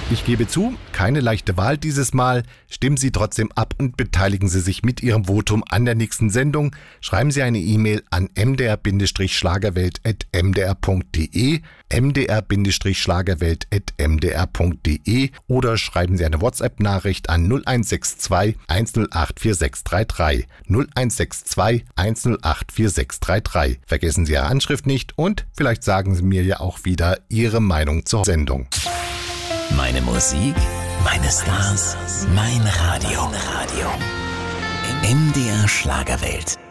Ich gebe zu, keine leichte Wahl dieses Mal. Stimmen Sie trotzdem ab und beteiligen Sie sich mit Ihrem Votum an der nächsten Sendung. Schreiben Sie eine E-Mail an mdr-schlagerwelt@mdr.de, mdr-schlagerwelt@mdr.de oder schreiben Sie eine WhatsApp-Nachricht an 0162 108 4633. 0162 108 4633. Vergessen Sie Ihre Anschrift nicht und vielleicht sagen Sie mir ja auch wieder Ihre Meinung zur Sendung. Meine Musik, meine Stars, mein Radio. MDR Schlagerwelt.